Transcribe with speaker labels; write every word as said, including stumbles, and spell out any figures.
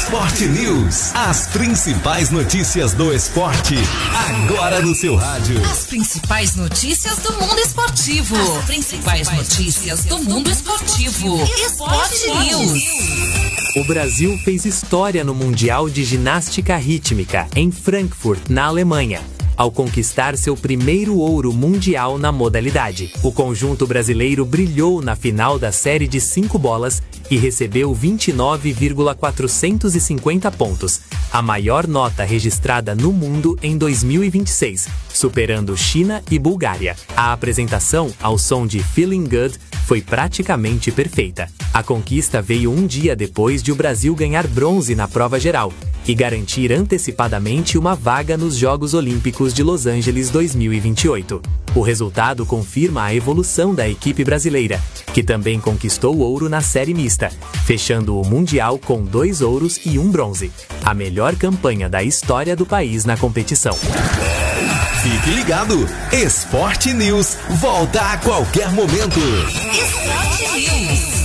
Speaker 1: Esporte News. As principais notícias do esporte, agora no seu rádio.
Speaker 2: As principais notícias do mundo esportivo. As principais notícias do mundo esportivo. Esporte News.
Speaker 3: O Brasil fez história no Mundial de Ginástica Rítmica, em Frankfurt, na Alemanha, ao conquistar seu primeiro ouro mundial na modalidade. O conjunto brasileiro brilhou na final da série de cinco bolas e recebeu vinte e nove vírgula quatrocentos e cinquenta pontos, a maior nota registrada no mundo em dois mil e vinte e seis, superando China e Bulgária. A apresentação, ao som de Feeling Good, foi praticamente perfeita. A conquista veio um dia depois de o Brasil ganhar bronze na prova geral e garantir antecipadamente uma vaga nos Jogos Olímpicos de Los Angeles dois mil e vinte e oito. O resultado confirma a evolução da equipe brasileira, que também conquistou ouro na série mista, fechando o Mundial com dois ouros e um bronze, a melhor campanha da história do país na competição.
Speaker 1: Fique ligado, Esporte News volta a qualquer momento.
Speaker 2: Esporte News.